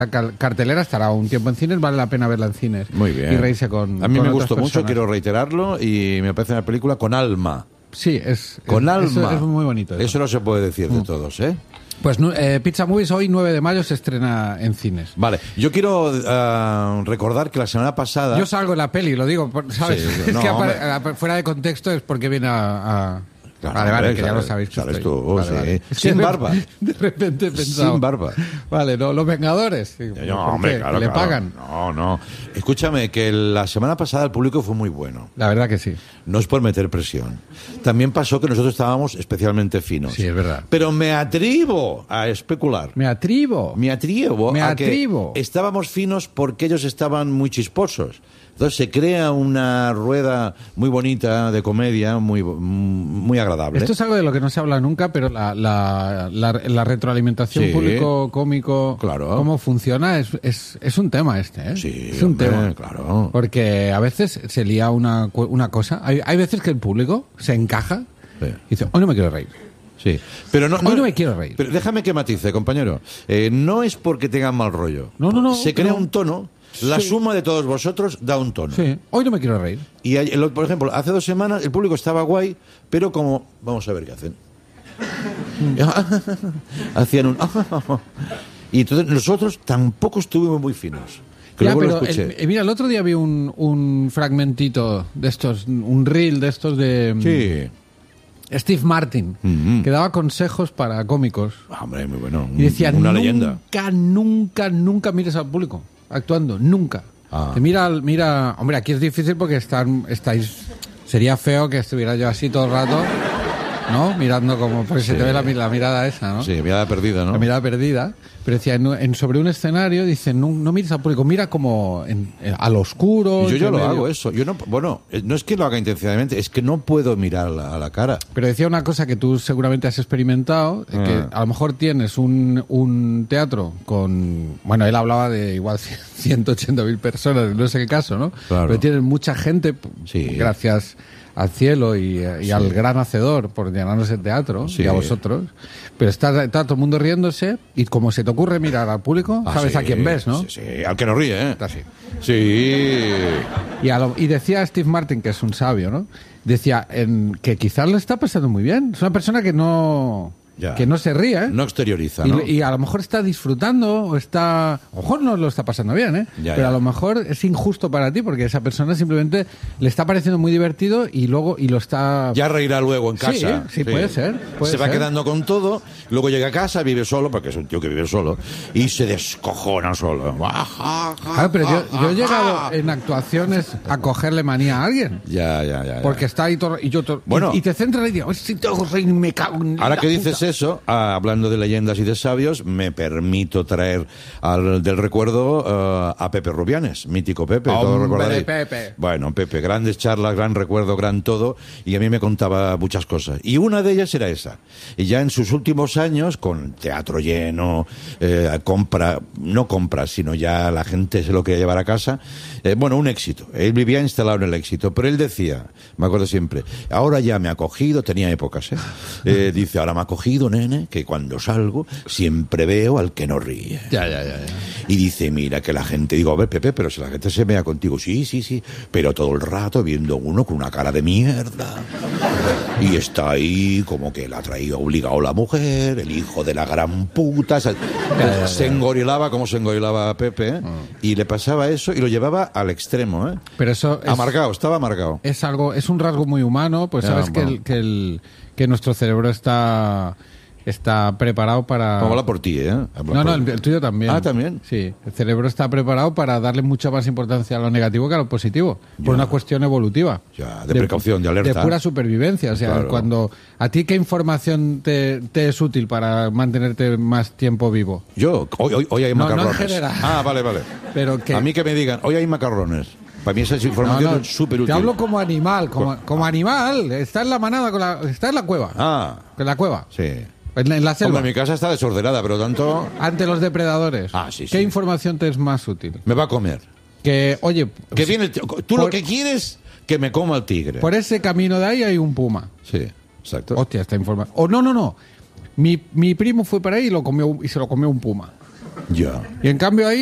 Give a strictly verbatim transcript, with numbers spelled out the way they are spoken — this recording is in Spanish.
La cartelera estará un tiempo en cines, vale la pena verla en cines. Muy bien. Y reírse con A mí con me otras gustó mucho, personas. quiero reiterarlo, y me parece una película con alma. Sí, es... Con es, alma. Eso es muy bonito. Eso, eso no se puede decir de todos, ¿eh? Pues eh, Pizza Movies hoy, nueve de mayo, se estrena en cines. Vale, yo quiero uh, recordar que la semana pasada... Yo salgo en la peli, lo digo, ¿sabes? Sí, es no, que hombre. apare- fuera de contexto es porque viene a... a... Claro, vale, vale, hombre, que ya sabes, lo sabéis. Que sabes estoy. tú, Vale, sí. vale. Es Sin que de- barba. De repente he pensado... Sin barba. Vale, no, los Vengadores. Sí, No, ¿por hombre, qué? claro, ¿Le claro. pagan? No, no. Escúchame, que la semana pasada el público fue muy bueno. La verdad que sí. No es por meter presión. También pasó que nosotros estábamos especialmente finos. Sí, es verdad. Pero me atrevo a especular. Me atribo. Me atrevo Me a atrevo. que estábamos finos porque ellos estaban muy chisposos. Entonces se crea una rueda muy bonita de comedia, muy, muy agradable. Esto es algo de lo que no se habla nunca, pero la, la, la, la retroalimentación Sí. público-cómico, Claro. cómo funciona, es, es, es un tema este, ¿eh? Sí, es un hombre, tema. claro. Porque a veces se lía una, cu- una cosa. Hay, hay veces que el público se encaja Sí. y dice, hoy no me quiero reír. Sí, pero no, Hoy no me quiero reír. Pero déjame que matice, compañero. Eh, no es porque tengan mal rollo. No, no, no, Se crea no. un tono. La Sí. suma de todos vosotros da un tono. Sí, hoy no me quiero reír. Y hay- el- por ejemplo, hace dos semanas el público estaba guay, pero como vamos a ver qué hacen. Hacían un y entonces nosotros tampoco estuvimos muy finos. Que Ya, luego lo pero escuché. el- eh, mira, el otro día vi un, un fragmentito de estos, un reel de estos de Sí. Steve Martin, Mhm. que daba consejos para cómicos. Ah, hombre, muy bueno. Y decía, una nunca, leyenda. nunca, nunca mires al público actuando, nunca. Ah. Te mira, al- mira, hombre, aquí es difícil porque están, estáis, sería feo que estuviera yo así todo el rato, ¿no? Mirando como, porque se te ve la, mi- la mirada esa, ¿no? Sí, mirada perdida, ¿no? La mirada perdida. Pero decía, en, en- sobre un escenario, dice, no, no mires al público, mira como en, en- al oscuro. Yo ya entre lo medio. hago eso. Yo no, bueno, eh, no es que lo haga intencionadamente, es que no puedo mirar a la, a la cara. Pero decía una cosa que tú seguramente has experimentado, eh, que Ah. a lo mejor tienes un, un teatro con... Bueno, él hablaba de igual ciento ochenta mil personas, no sé qué caso, ¿no? Claro. Pero tienes mucha gente, p- Sí. gracias al cielo y, y Sí. al gran hacedor por llenarnos el teatro, Sí. y a vosotros. Pero está, está todo el mundo riéndose y como se te ocurre mirar al público, Ah, sabes sí, a quién ves, ¿no? Sí, sí, al que no ríe, ¿eh? Está así. Sí. Y, a lo- y decía Steve Martin, que es un sabio, ¿no? Decía en, que quizás lo está pasando muy bien. Es una persona que no, Ya. que no se ríe, ¿eh? No exterioriza, Y, ¿no? y a lo mejor está disfrutando o está... A lo mejor no lo está pasando bien, ¿eh? Ya, Pero ya. a lo mejor es injusto para ti porque esa persona simplemente le está pareciendo muy divertido y luego y lo está... Ya reirá luego en Sí, casa. sí, puede ser, puede se va ser. quedando con todo, luego llega a casa, vive solo, porque es un tío que vive solo, y se descojona solo. Claro, pero yo, yo he llegado en actuaciones a cogerle manía a alguien. Ya, ya, ya. ya. Porque está ahí todo... Y, yo todo- Bueno. y, y te centras y digo, si tengo que reír, me cago en Ahora la que puta". dices eso, ah, hablando de leyendas y de sabios, me permito traer al del recuerdo eh, a Pepe Rubianes, mítico Pepe, todo Hombre, recordaréis. Pepe. Bueno, Pepe, grandes charlas, gran recuerdo, gran todo, y a mí me contaba muchas cosas. Y una de ellas era esa. Y ya en sus últimos años, con teatro lleno, eh, compra, no compra, sino ya la gente se lo quería llevar a casa, eh, bueno, un éxito. Él vivía instalado en el éxito, pero él decía, me acuerdo siempre, ahora ya me ha cogido, tenía épocas, ¿eh? Eh, dice, ahora me ha cogido, nene, que cuando salgo siempre veo al que no ríe. Ya, ya, ya, ya. Y dice, mira, que la gente, digo, a ver, Pepe, pero si la gente se vea contigo, sí, sí, sí, pero todo el rato viendo uno con una cara de mierda. Y está ahí como que la ha traído obligado la mujer, el hijo de la gran puta. O sea, se engorilaba como se engorilaba Pepe, ¿eh? Y le pasaba eso y lo llevaba al extremo, ¿eh? Pero eso es, Amargado, estaba amargado. es algo, es un rasgo muy humano, pues Ya, sabes que, bueno. el, que, el, que nuestro cerebro está, está preparado para... Vamos a hablar por ti, ¿eh? Habla No, por- no, el, el tuyo también. Ah, ¿también? Sí, el cerebro está preparado para darle mucha más importancia a lo negativo que a lo positivo, Ya. por una cuestión evolutiva. Ya, de precaución, de alerta. De pura supervivencia. O sea, Claro. cuando... ¿A ti qué información te, te es útil para mantenerte más tiempo vivo? Yo, hoy, hoy, hoy hay No, no en macarrones. general. Ah, vale, vale. Pero que... A mí que me digan, hoy hay macarrones. Para mí esa es No, información no, súper útil. te hablo como animal, como, como animal. Está en la manada, con la, está en la cueva. Ah, En la cueva. sí. En la, en la selva. Hombre, mi casa está desordenada, pero tanto Ante los depredadores. Ah, sí, ¿Qué sí. información te es más útil? me va a comer. Que, oye, Que viene, el t- tú lo por- que quieres que me coma el tigre. por ese camino de ahí hay un puma. Sí, exacto. Hostia, esta información. O no, no, no. Mi, mi primo fue para ahí y, lo comió, y se lo comió un puma. Ya. Y en cambio ahí